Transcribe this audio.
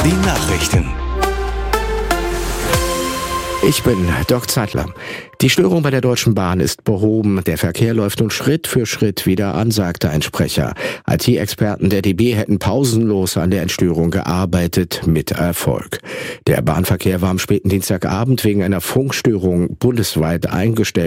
Die Nachrichten. Ich bin Dirk Zeitler. Die Störung bei der Deutschen Bahn ist behoben. Der Verkehr läuft nun Schritt für Schritt wieder an, sagte ein Sprecher. IT-Experten der DB hätten pausenlos an der Entstörung gearbeitet, mit Erfolg. Der Bahnverkehr war am späten Dienstagabend wegen einer Funkstörung bundesweit eingestellt.